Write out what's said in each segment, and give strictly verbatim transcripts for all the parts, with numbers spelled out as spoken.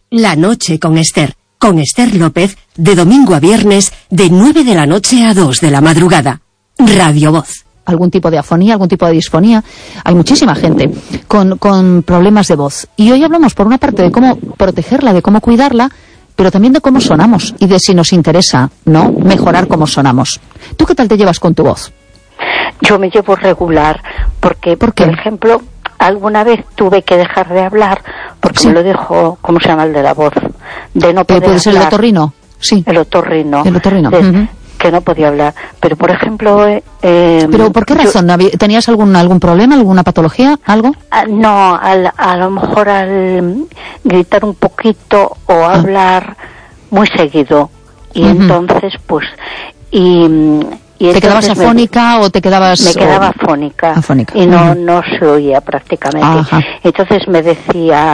La noche con Esther. Con Esther López, de domingo a viernes, de nueve de la noche a dos de la madrugada. Radio Voz. Algún tipo de afonía, algún tipo de disfonía. Hay muchísima gente con, con problemas de voz. Y hoy hablamos, por una parte, de cómo protegerla, de cómo cuidarla, pero también de cómo sonamos y de si nos interesa, ¿no?, mejorar cómo sonamos. ¿Tú qué tal te llevas con tu voz? Yo me llevo regular, porque, ¿Por qué? por ejemplo, alguna vez tuve que dejar de hablar, porque Sí. me lo dijo, ¿cómo se llama el de la voz? De no poder ¿Puede ser el hablar. otorrino? Sí. El otorrino. El otorrino. De- Uh-huh. Que no podía hablar. Pero, por ejemplo... Eh, eh, ¿Pero por qué yo- razón? ¿Habí- ¿Tenías algún algún problema, alguna patología, algo? Ah, no, al, a lo mejor al gritar un poquito o Ah. hablar muy seguido. Y Ujú. entonces, pues... Y, y ¿Te quedabas entonces me- afónica o te quedabas...? Me quedaba o- afónica, afónica. y no, Ujú. no se oía prácticamente. Ajá. Entonces me decía,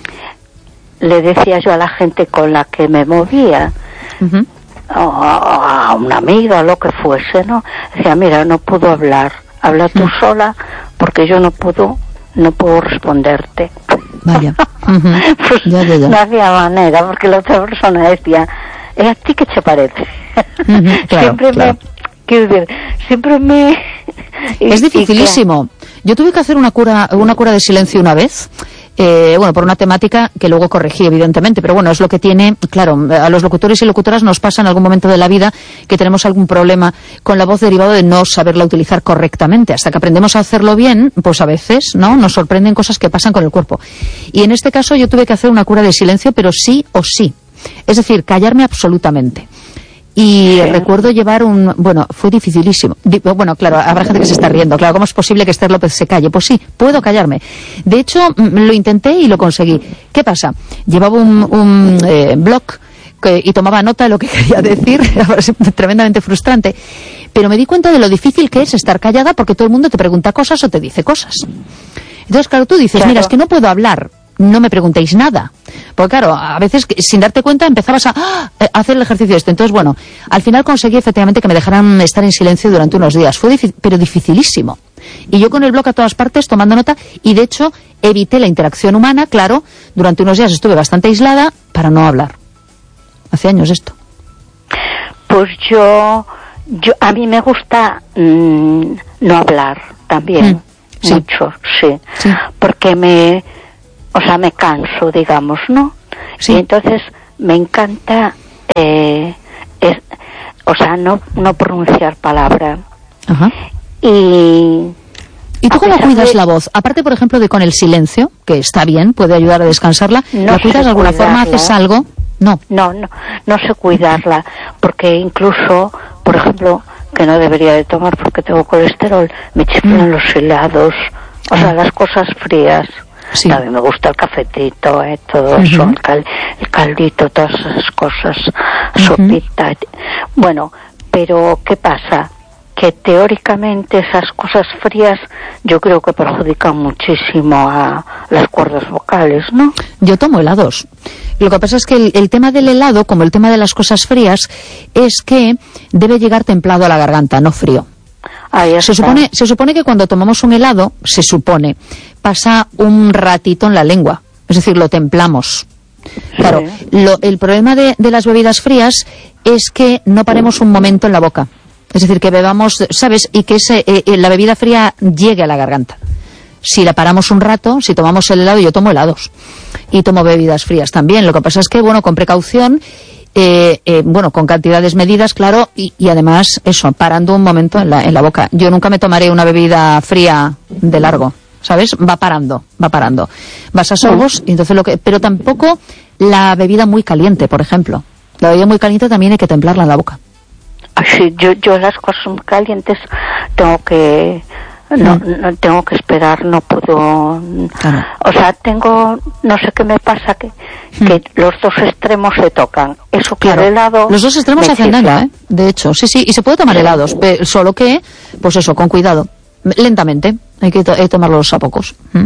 le decía yo a la gente con la que me movía, Ujú. o a una amiga, lo que fuese, ¿no? Decía, mira, no puedo hablar, habla tú Mm. sola, porque yo no puedo, no puedo responderte. Vaya. Ujú. Pues Ya, ya, ya. no había manera, porque la otra persona decía, ¿eh, a ti qué te parece? Ujú, claro, siempre claro. me, quiero decir, siempre me... y- Es y dificilísimo. Yo tuve que hacer una cura, una cura de silencio una vez, eh, bueno, por una temática que luego corregí, evidentemente, pero bueno, es lo que tiene, claro, a los locutores y locutoras nos pasa en algún momento de la vida que tenemos algún problema con la voz derivado de no saberla utilizar correctamente. Hasta que aprendemos a hacerlo bien, pues a veces, ¿no?, nos sorprenden cosas que pasan con el cuerpo. Y en este caso yo tuve que hacer una cura de silencio, pero sí o sí. Es decir, callarme absolutamente. Y Sí. recuerdo llevar un... Bueno, fue dificilísimo. Di- Bueno, claro, habrá gente que se está riendo. Claro, ¿cómo es posible que Esther López se calle? Pues sí, puedo callarme. De hecho, mm, lo intenté y lo conseguí. ¿Qué pasa? Llevaba un, un eh, blog que- y tomaba nota de lo que quería decir. Era tremendamente frustrante. Pero me di cuenta de lo difícil que es estar callada porque todo el mundo te pregunta cosas o te dice cosas. Entonces, claro, tú dices, Claro. mira, es que no puedo hablar. No me preguntéis nada. Porque claro, a veces que- sin darte cuenta empezabas a, ¡ah! a hacer el ejercicio este. Entonces, bueno, al final conseguí efectivamente que me dejaran estar en silencio durante unos días. Fue difícil, pero dificilísimo. Y yo con el blog a todas partes tomando nota y de hecho evité la interacción humana, claro, durante unos días estuve bastante aislada para no hablar. Hace años esto. Pues yo, yo a mí me gusta mm, no hablar también, Mm, sí. mucho, sí, Sí. porque me, o sea, me canso, digamos, ¿no? Sí. Y entonces me encanta, eh, es, o sea, no, no pronunciar palabra. Ajá. Y ¿Y tú a cómo pesar cuidas de- la voz? Aparte, por ejemplo, de con el silencio, que está bien, puede ayudar a descansarla, No ¿la cuidas sé de alguna forma? cuidarla. ¿Haces algo? No. No, no, no sé cuidarla, porque incluso, por ejemplo, que no debería de tomar porque tengo colesterol, me chiflan Mm. los helados, o sea, Ah. las cosas frías. Sí. A mí me gusta el cafetito, eh, todo eso, Ujú. el, cal- el caldito, todas esas cosas, Ujú. sopita. Bueno, pero ¿qué pasa? Que teóricamente esas cosas frías yo creo que perjudican muchísimo a las cuerdas vocales, ¿no? Yo tomo helados. Lo que pasa es que el, el tema del helado, como el tema de las cosas frías, es que debe llegar templado a la garganta, no frío. Ahí Se está. supone, se supone que cuando tomamos un helado, se supone, pasa un ratito en la lengua. Es decir, lo templamos. Claro, lo- el problema de, de las bebidas frías es que no paremos un momento en la boca. Es decir, que bebamos, ¿sabes? Y que ese, eh, eh, la bebida fría llegue a la garganta. Si la paramos un rato, si tomamos el helado, yo tomo helados. Y tomo bebidas frías también. Lo que pasa es que, bueno, con precaución, eh, eh, bueno, con cantidades medidas, claro, y, y además, eso, parando un momento en la, en la boca. Yo nunca me tomaré una bebida fría de largo, ¿sabes? Va parando, va parando. Vas a sorbos, y entonces lo que, pero tampoco la bebida muy caliente, por ejemplo. La bebida muy caliente también hay que templarla en la boca. Sí, yo, yo las cosas muy calientes tengo que no, no tengo que esperar, no puedo, Claro. o sea, tengo, no sé qué me pasa, que, que los dos extremos se tocan, eso que Claro. el helado Los dos extremos me hacen chifla. daño, ¿eh? De hecho, sí, sí, y se puede tomar helados, pe- solo que, pues eso, con cuidado, lentamente, hay que to- hay que tomarlos a pocos. ¿Mm?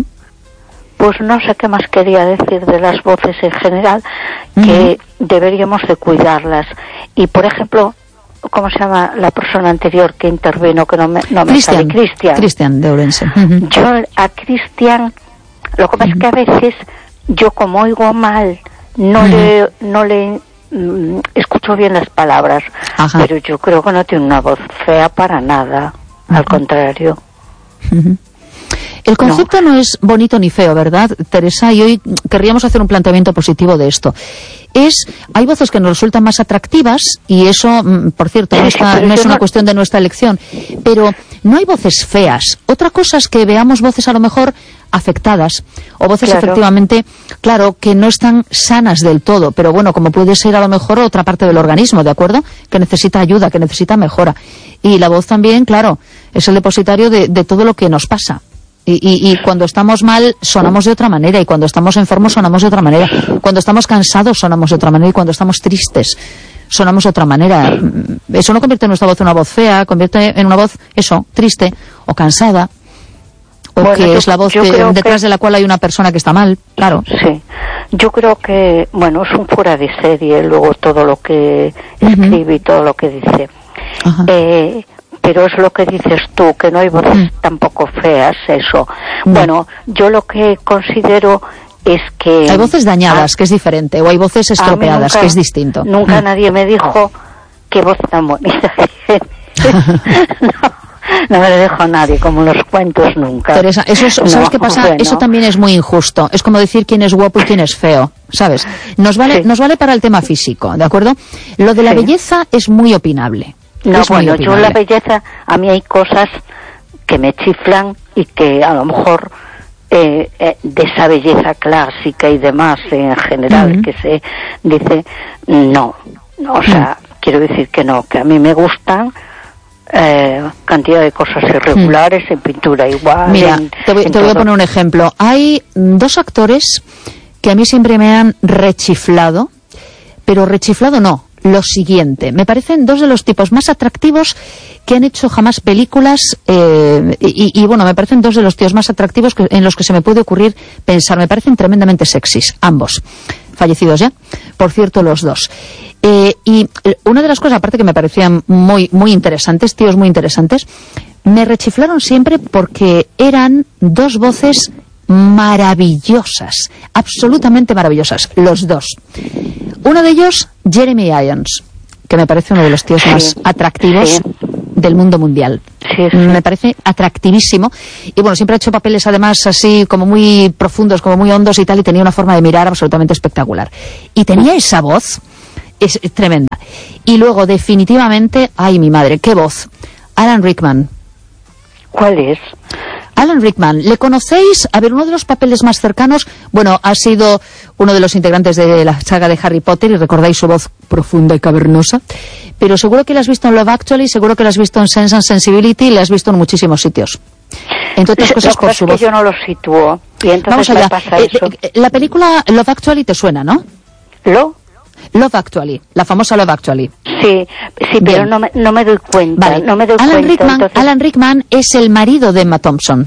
Pues no sé qué más quería decir de las voces en general, que deberíamos de cuidarlas. Y por ejemplo, ¿cómo se llama la persona anterior que intervino, que no me, no me Cristian, sale? Cristian. Cristian de Ourense. Ujú. Yo a Cristian, lo que pasa es que a veces yo como oigo mal no uh-huh. le no le mm, escucho bien las palabras, Ajá. pero yo creo que no tiene una voz fea para nada, uh-huh. al contrario. Uh-huh. El concepto no. no es bonito ni feo, ¿verdad, Teresa? Y hoy querríamos hacer un planteamiento positivo de esto. Es, hay voces que nos resultan más atractivas, y eso, por cierto, no, está, no es una cuestión de nuestra elección, pero no hay voces feas. Otra cosa es que veamos voces a lo mejor afectadas, o voces claro. efectivamente, claro, que no están sanas del todo, pero bueno, como puede ser a lo mejor otra parte del organismo, ¿de acuerdo? Que necesita ayuda, que necesita mejora. Y la voz también, claro, es el depositario de, de todo lo que nos pasa. Y, y, y cuando estamos mal sonamos de otra manera, y cuando estamos enfermos sonamos de otra manera, cuando estamos cansados sonamos de otra manera, y cuando estamos tristes sonamos de otra manera. Eso no convierte nuestra voz en una voz fea, convierte en una voz, eso, triste o cansada, o bueno, que yo, es la voz que, detrás que... de la cual hay una persona que está mal, claro. Sí, yo creo que, bueno, es un fuera de serie luego todo lo que escribe uh-huh. y todo lo que dice. Ajá. Eh... Pero es lo que dices tú, que no hay voces mm. tampoco feas, eso. Mm. Bueno, yo lo que considero es que... Hay voces dañadas, a, que es diferente, o hay voces estropeadas, nunca, que es distinto. Nunca mm. nadie me dijo qué voz tan bonita no, no me lo dijo nadie, como los cuentos nunca. Teresa, eso es, ¿sabes no, qué pasa? Bueno. Eso también es muy injusto. Es como decir quién es guapo y quién es feo, ¿sabes? Nos vale, sí. nos vale para el tema físico, ¿de acuerdo? Lo de la sí. belleza es muy opinable. No, bueno, yo la belleza, a mí hay cosas que me chiflan y que a lo mejor eh, eh, de esa belleza clásica y demás en general uh-huh. que se dice, no, o sea, uh-huh. quiero decir que no, que a mí me gustan eh, cantidad de cosas irregulares uh-huh. en pintura igual. Mira, en, te, voy, en te voy a poner un ejemplo. Hay dos actores que a mí siempre me han rechiflado, pero rechiflado no. Lo siguiente, me parecen dos de los tipos más atractivos que han hecho jamás películas eh, y, y bueno, me parecen dos de los tíos más atractivos que, en los que se me puede ocurrir pensar. Me parecen tremendamente sexys, ambos, fallecidos ya, por cierto, los dos. Eh, y una de las cosas, aparte que me parecían muy, muy interesantes, tíos muy interesantes, me rechiflaron siempre porque eran dos voces maravillosas, absolutamente maravillosas, los dos. Uno de ellos, Jeremy Irons, que me parece uno de los tíos sí. más atractivos sí. del mundo mundial. Sí, sí. Me parece atractivísimo. Y bueno, siempre ha hecho papeles además así como muy profundos, como muy hondos y tal, y tenía una forma de mirar absolutamente espectacular. Y tenía esa voz, es, es tremenda. Y luego, definitivamente, ay, mi madre, qué voz. Alan Rickman. ¿Cuál es? Alan Rickman, ¿le conocéis? A ver, uno de los papeles más cercanos, bueno, ha sido uno de los integrantes de la saga de Harry Potter, y recordáis su voz profunda y cavernosa, pero seguro que la has visto en Love Actually, seguro que la has visto en Sense and Sensibility, y la has visto en muchísimos sitios. Entre otras cosas, por su voz. Yo no lo sitúo, y entonces me pasa eh, eso. Eh, la película Love Actually te suena, ¿no? ¿Lo? Love Actually, la famosa Love Actually. Sí, sí, Bien. pero no me, no me doy cuenta. Vale. No me doy Alan, cuenta Rickman, entonces... Alan Rickman es el marido de Emma Thompson.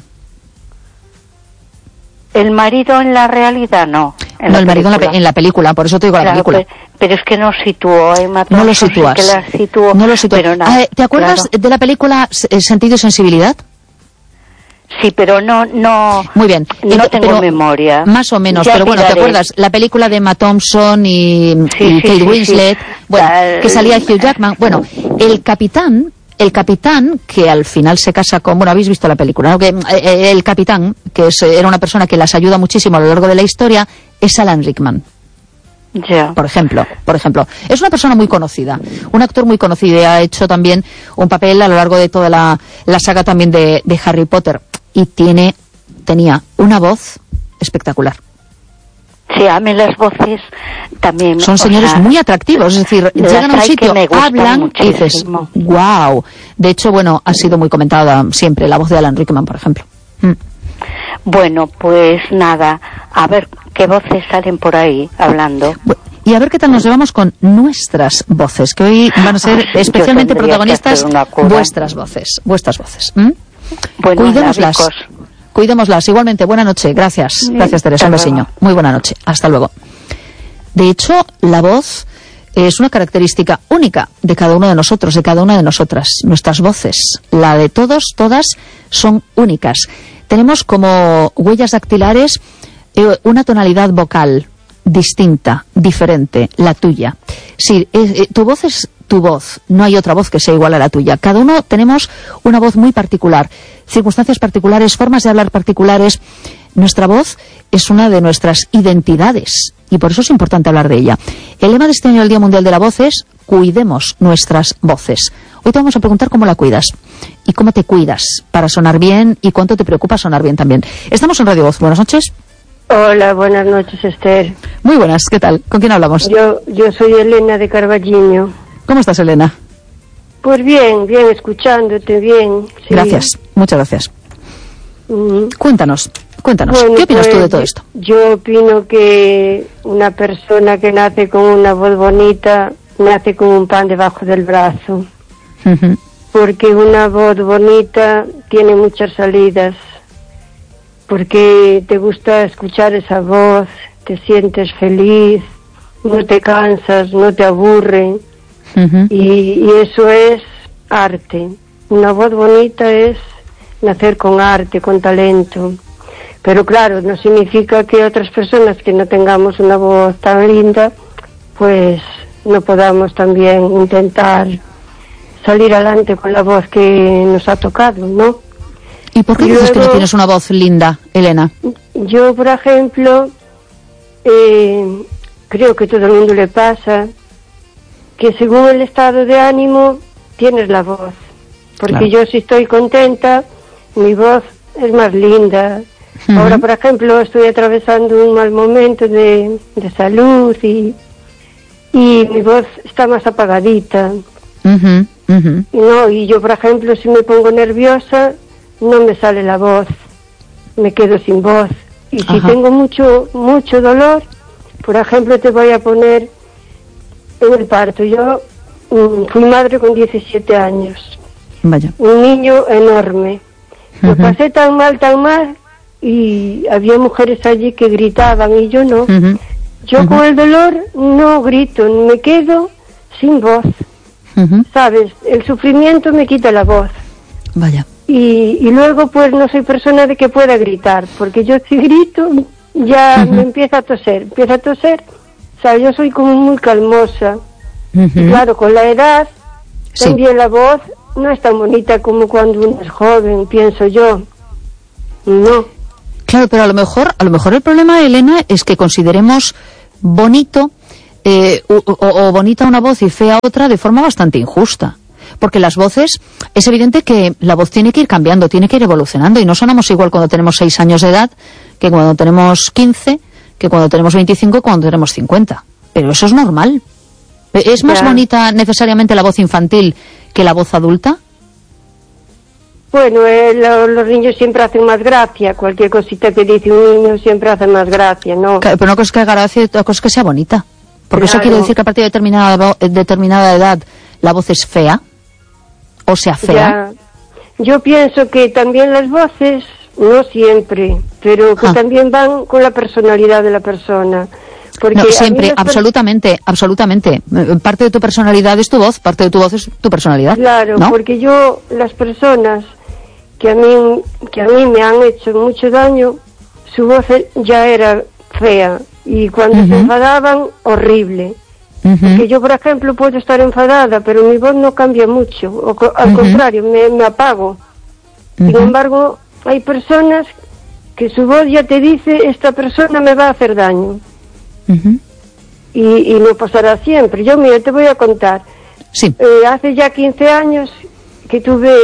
El marido en la realidad no. En no, la el marido en la, en la película, por eso te digo claro, la película. Pero, pero es que no sitúo a Emma Thompson. No lo sitúas. Sí que la sitúo, no lo sitúas. Pero nada, eh, ¿Te acuerdas claro. de la película Sentido y Sensibilidad? Sí, pero no, no. Muy bien. No Entonces, tengo memoria. Más o menos, ya pero bueno, miraré. ¿te acuerdas? La película de Emma Thompson y, sí, y sí, Kate sí, Winslet, sí. bueno, Tal... que salía Hugh Jackman. Bueno, el capitán, el capitán que al final se casa con, bueno, habéis visto la película, ¿no? Que eh, el capitán, que es, era una persona que las ayuda muchísimo a lo largo de la historia, es Alan Rickman. Ya. Por ejemplo, por ejemplo, es una persona muy conocida, un actor muy conocido, y ha hecho también un papel a lo largo de toda la, la saga también de, de Harry Potter, y tiene, tenía una voz espectacular. Sí, a mí las voces también... Son señores sea, muy atractivos, es decir, llegan a un sitio, hablan muchísimo. Y dices, wow. De hecho, bueno, ha sido muy comentada siempre la voz de Alan Rickman, por ejemplo. Mm. Bueno, pues nada, a ver qué voces salen por ahí hablando. Y a ver qué tal nos llevamos con nuestras voces, que hoy van a ser ah, especialmente protagonistas vuestras voces, vuestras voces. ¿Mm? Bueno, Cuidémoslas. Lávicos. Cuidémoslas. Igualmente, buena noche. Gracias. Gracias, Teresa. Un besiño. Muy buena noche. Hasta luego. De hecho, la voz es una característica única de cada uno de nosotros, de cada una de nosotras. Nuestras voces, la de todos, todas, son únicas. Tenemos como huellas dactilares eh, una tonalidad vocal, distinta, diferente, la tuya. Sí, eh, tu voz es tu voz, no hay otra voz que sea igual a la tuya. Cada uno tenemos una voz muy particular, circunstancias particulares, formas de hablar particulares. Nuestra voz es una de nuestras identidades y por eso es importante hablar de ella. El lema de este año del Día Mundial de la Voz es cuidemos nuestras voces. Hoy te vamos a preguntar cómo la cuidas y cómo te cuidas para sonar bien y cuánto te preocupa sonar bien también. Estamos en Radio Voz. Buenas noches. Hola, buenas noches, Esther. Muy buenas, ¿qué tal? ¿Con quién hablamos? Yo, yo soy Elena de Carballiño. ¿Cómo estás, Elena? Pues bien, bien, escuchándote, bien. Sí. Gracias, muchas gracias. Mm. Cuéntanos, cuéntanos, bueno, ¿qué opinas pues, tú de todo esto? Yo opino que una persona que nace con una voz bonita, nace con un pan debajo del brazo. Uh-huh. Porque una voz bonita tiene muchas salidas. Porque te gusta escuchar esa voz, te sientes feliz, no te cansas, no te aburre. Uh-huh. y, y eso es arte. Una voz bonita es nacer con arte, con talento. Pero claro, no significa que otras personas que no tengamos una voz tan linda, pues no podamos también intentar salir adelante con la voz que nos ha tocado, ¿no? ¿Y por qué y dices luego, que no tienes una voz linda, Elena? Yo, por ejemplo, eh, creo que a todo el mundo le pasa que según el estado de ánimo tienes la voz. Porque claro. Yo si estoy contenta, mi voz es más linda. Uh-huh. Ahora, por ejemplo, estoy atravesando un mal momento de, de salud y, y mi voz está más apagadita. Uh-huh. Uh-huh. Y, no, y yo, por ejemplo, si me pongo nerviosa, no me sale la voz, me quedo sin voz. Y si Ajá. tengo mucho mucho dolor, por ejemplo, te voy a poner en el parto. Yo mm, fui madre con diecisiete años. Vaya. Un niño enorme. Uh-huh. Lo pasé tan mal, tan mal, y había mujeres allí que gritaban y yo no. Uh-huh. Yo uh-huh. con el dolor no grito, me quedo sin voz. Uh-huh. ¿Sabes? El sufrimiento me quita la voz. Vaya. Y, y luego pues no soy persona de que pueda gritar, porque yo si grito ya uh-huh. me empieza a toser, empieza a toser, o sea, yo soy como muy calmosa. Uh-huh. Y claro, con la edad sí. también la voz no es tan bonita como cuando uno es joven, pienso yo. No. Claro, pero a lo mejor, a lo mejor el problema, Elena, es que consideremos bonito eh, o, o, o bonita una voz y fea otra de forma bastante injusta. Porque las voces, es evidente que la voz tiene que ir cambiando, tiene que ir evolucionando y no sonamos igual cuando tenemos seis años de edad que cuando tenemos quince, que cuando tenemos veinticinco, cuando tenemos cincuenta. Pero eso es normal. ¿Es más ya. bonita necesariamente la voz infantil que la voz adulta? Bueno, eh, lo, los niños siempre hacen más gracia. Cualquier cosita que dice un niño siempre hace más gracia, ¿no? Claro, pero una cosa es que haga gracia y otra cosa es que sea bonita. Porque claro. eso quiere decir que a partir de determinada, determinada edad la voz es fea. O sea, fea. Ya. Yo pienso que también las voces, no siempre, pero que ah. también van con la personalidad de la persona. Porque no, siempre, absolutamente, per... absolutamente. Parte de tu personalidad es tu voz, parte de tu voz es tu personalidad. Claro, ¿no? Porque yo, las personas que a mí que a mí me han hecho mucho daño, su voz ya era fea y cuando uh-huh. se enfadaban, horrible. Uh-huh. Porque yo, por ejemplo, puedo estar enfadada, pero mi voz no cambia mucho. O, al uh-huh. contrario, me, me apago. Uh-huh. Sin embargo, hay personas que su voz ya te dice, esta persona me va a hacer daño. Uh-huh. Y, y no pasará siempre. Yo, mira, te voy a contar. Sí. Eh, hace ya quince años que tuve